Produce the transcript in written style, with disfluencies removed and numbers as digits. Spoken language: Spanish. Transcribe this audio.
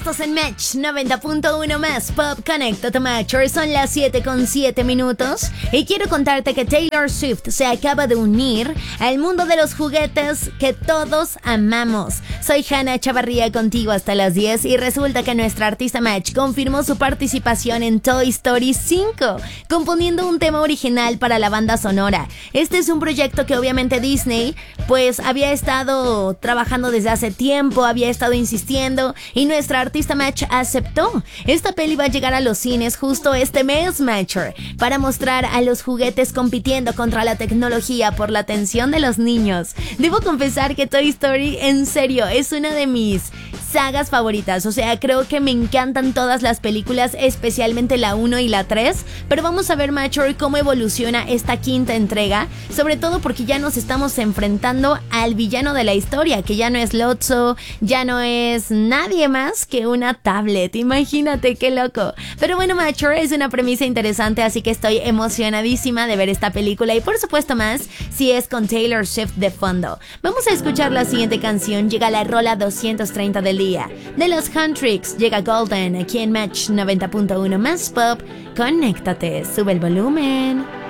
Estás en Match 90.1 más Pop. Conéctate, Matcher. Son las 7:07 y quiero contarte que Taylor Swift se acaba de unir al mundo de los juguetes que todos amamos. Soy Hannah Chavarría contigo hasta las 10 y resulta que nuestra artista Match confirmó su participación en Toy Story 5, componiendo un tema original para la banda sonora. Este es un proyecto que obviamente Disney pues había estado trabajando desde hace tiempo, había estado insistiendo y nuestra artista Match aceptó. Esta peli va a llegar a los cines justo este mes, Matcher, para mostrar a los juguetes compitiendo contra la tecnología por la atención de los niños. Debo confesar que Toy Story, en serio, es una de mis sagas favoritas. O sea, creo que me encantan todas las películas, especialmente la 1 y la 3. Pero vamos a ver, Matcher, cómo evoluciona esta quinta entrega, sobre todo porque ya nos estamos enfrentando al villano de la historia, que ya no es Lotso, ya no es nadie más que una tablet. Imagínate qué loco. Pero bueno, Matcher, es una premisa interesante, así que estoy emocionadísima de ver esta película y por supuesto más si es con Taylor Swift de fondo. Vamos a escuchar la siguiente canción. Llega la rola 230 del día. De los Huntrix llega Golden aquí en Match 90.1 más Pop. Conéctate, sube el volumen.